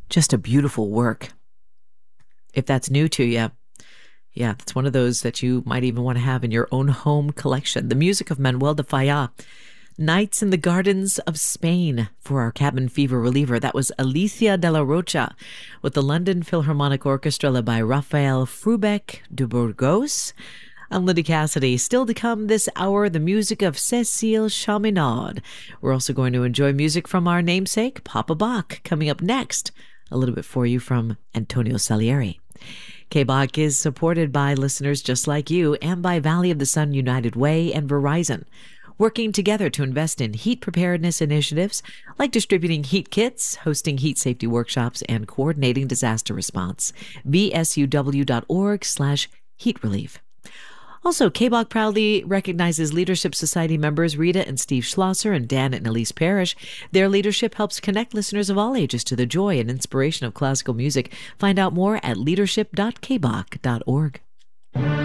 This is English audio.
Just a beautiful work. If that's new to you, yeah, that's one of those that you might even want to have in your own home collection. The music of Manuel de Falla. Nights in the Gardens of Spain for our cabin fever reliever. That was Alicia de la Rocha with the London Philharmonic Orchestra led by Rafael Frubeck de Burgos. I'm Linda Cassidy. Still to come this hour, the music of Cécile Chaminaud. We're also going to enjoy music from our namesake, Papa Bach, coming up next. A little bit for you from Antonio Salieri. K-Bach is supported by listeners just like you and by Valley of the Sun United Way and Verizon, working together to invest in heat preparedness initiatives like distributing heat kits, hosting heat safety workshops, and coordinating disaster response. vsuw.org/heat relief. Also, K-Bach proudly recognizes Leadership Society members Rita and Steve Schlosser and Dan and Elise Parrish. Their leadership helps connect listeners of all ages to the joy and inspiration of classical music. Find out more at leadership.kbach.org.